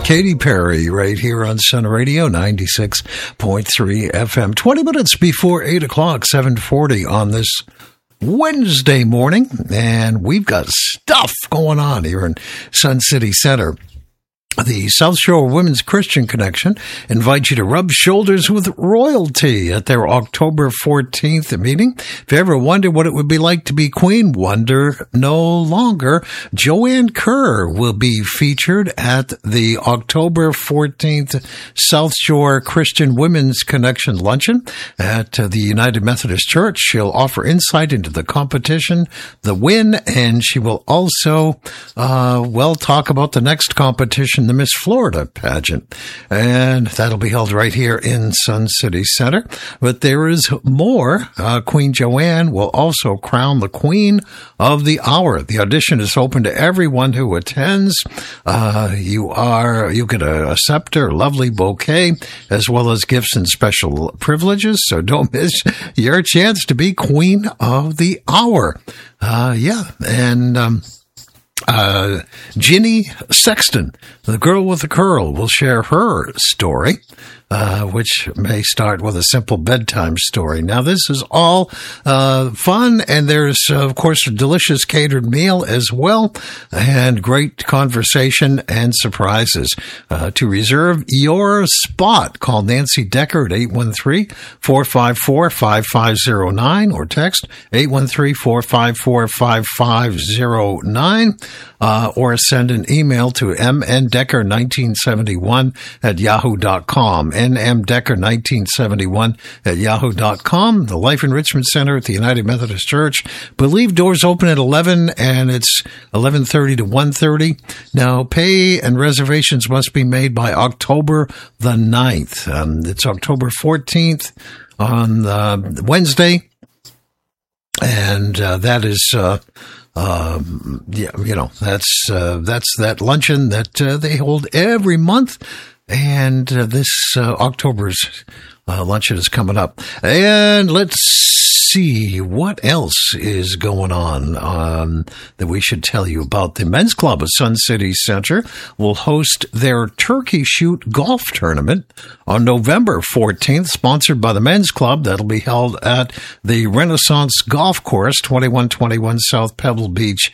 Katy Perry right here on Sun Radio 96.3 FM. 20 minutes before 8 o'clock, 7:40 on this Wednesday morning. And we've got stuff going on here in Sun City Center. The South Shore Women's Christian Connection invites you to rub shoulders with royalty at their October 14th meeting. If you ever wonder what it would be like to be queen, wonder no longer. Joanne Kerr will be featured at the October 14th South Shore Christian Women's Connection luncheon at the United Methodist Church. She'll offer insight into the competition, the win, and she will also, talk about the next competition, the Miss Florida pageant, and that'll be held right here in Sun City Center. But there is more. Queen Joanne will also crown the Queen of the Hour. The audition is open to everyone who attends. You get a scepter, a lovely bouquet, as well as gifts and special privileges. So don't miss your chance to be Queen of the Hour. Ginny Sexton, the girl with the curl, will share her story, which may start with a simple bedtime story. Now, this is all fun, and there's, of course, a delicious catered meal as well, and great conversation and surprises. To reserve your spot, call Nancy Decker at 813-454-5509 or text 813-454-5509. Or send an email to mndecker1971 at yahoo.com, nmdecker1971 at yahoo.com. The Life Enrichment Center at the United Methodist Church. Believe doors open at 11 and it's 11:30 to 1:30. Now, pay and reservations must be made by October the 9th. It's October 14th on Wednesday, and that is... that's that luncheon that they hold every month, and this October's luncheon is coming up. And let's see what else is going on that we should tell you about. The Men's Club of Sun City Center will host their Turkey Shoot Golf Tournament on November 14th, sponsored by the Men's Club. That'll be held at the Renaissance Golf Course, 2121 South Pebble Beach